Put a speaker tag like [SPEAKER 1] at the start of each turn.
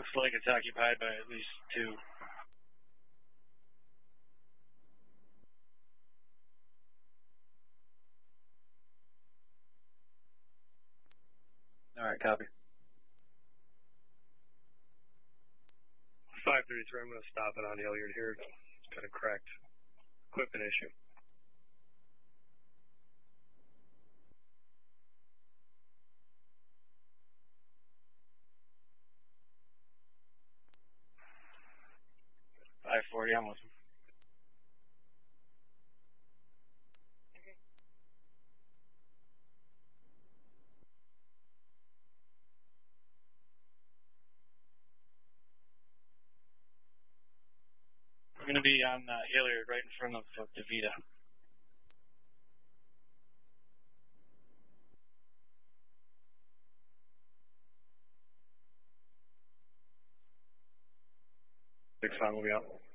[SPEAKER 1] Looks like it's occupied by at least two.
[SPEAKER 2] All right, copy.
[SPEAKER 3] 533, I'm going to stop it on Hilliard here. It's got a cracked equipment issue.
[SPEAKER 1] I-40, I'm with him. We're going to be on Hilliard, right in front of DeVita.
[SPEAKER 3] Six, we'll be out.